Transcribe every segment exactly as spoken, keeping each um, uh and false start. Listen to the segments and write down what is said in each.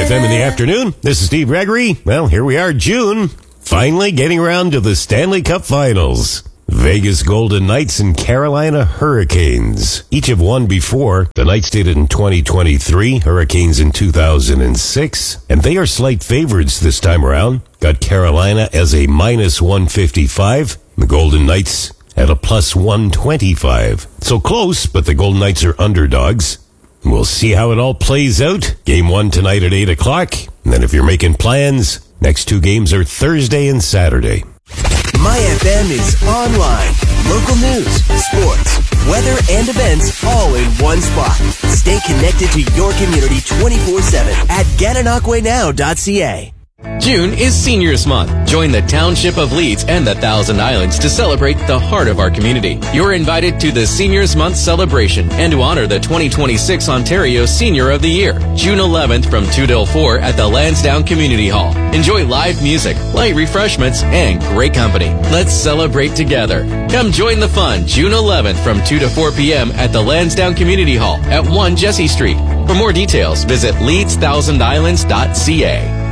My F M in the afternoon. This is Steve Gregory. Well, here we are, June. Finally getting around to the Stanley Cup Finals. Vegas Golden Knights and Carolina Hurricanes. Each have won before. The Knights did it in twenty twenty-three, Hurricanes in two thousand six. And they are slight favorites this time around. Got Carolina as a minus one fifty-five. The Golden Knights at a plus one twenty-five. So close, but the Golden Knights are underdogs. We'll see how it all plays out. Game one tonight at eight o'clock. And then if you're making plans, next two games are Thursday and Saturday. My F M is online. Local news, sports, weather, and events all in one spot. Stay connected to your community twenty-four seven at gananoque now dot c a. June is Seniors Month. Join the Township of Leeds and the Thousand Islands to celebrate the heart of our community. You're invited to the Seniors Month celebration and to honor the twenty twenty-six Ontario Senior of the Year, June eleventh from two till four at the Lansdowne Community Hall. Enjoy live music, light refreshments, and great company. Let's celebrate together. Come join the fun June eleventh from two to four p.m. at the Lansdowne Community Hall at one Jesse Street. For more details, visit leeds thousand islands dot c a.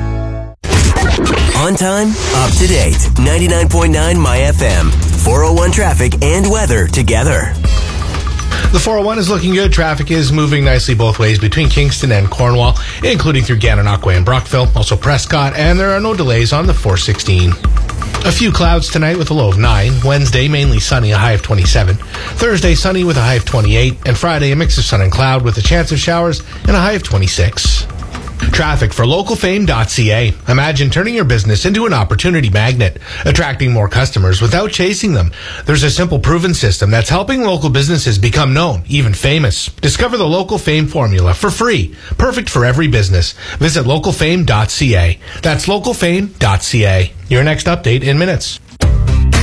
On time, up to date. ninety-nine point nine My F M. four oh one traffic and weather together. The four oh one is looking good. Traffic is moving nicely both ways between Kingston and Cornwall, including through Gananoque and Brockville, also Prescott, and there are no delays on the four sixteen. A few clouds tonight with a low of nine. Wednesday, mainly sunny, a high of twenty-seven. Thursday, sunny with a high of twenty-eight. And Friday, a mix of sun and cloud with a chance of showers and a high of twenty-six. Traffic for local fame dot c a. Imagine turning your business into an opportunity magnet, attracting more customers without chasing them. There's a simple proven system that's helping local businesses become known, even famous. Discover the Local Fame formula for free, perfect for every business. Visit local fame dot c a. That's local fame dot c a. Your next update in minutes.